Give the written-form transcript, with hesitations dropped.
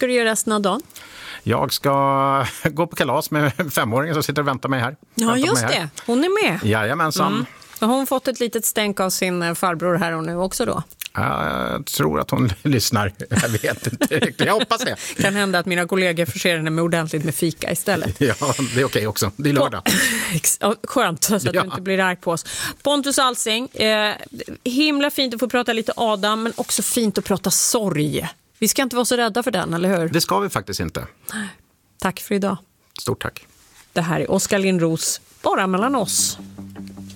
ska du göra resten av dagen? Jag ska gå på kalas med 5-åringen som sitter och väntar mig här. Ja, just det. Hon är med. Jajamensan. Har hon fått ett litet stänk av sin farbror här och nu också då? Jag tror att hon lyssnar. Jag vet inte riktigt. Jag hoppas det. Kan hända att mina kollegor förser henne med ordentligt med fika istället. Ja, det är okej också. Det är lördag. Skönt, så att du inte blir arg på oss. Pontus Alsing, himla fint att få prata lite Adam, men också fint att prata sorg. Vi ska inte vara så rädda för den, eller hur? Det ska vi faktiskt inte. Tack för idag. Stort tack. Det här är Oskar Lindros, bara mellan oss.